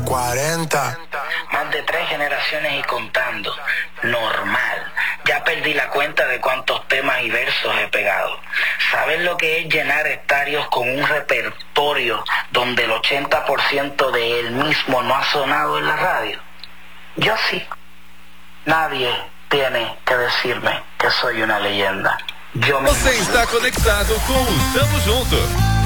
40. Más de 3 generaciones y contando. Normal. Ya perdí la cuenta de cuántos temas y versos he pegado. ¿Sabes lo que es llenar estadios con un repertorio donde el 80% de él mismo no ha sonado en la radio? Yo sí. Nadie tiene que decirme que soy una leyenda. Yo me... Você está conectado com o Tamo Junto.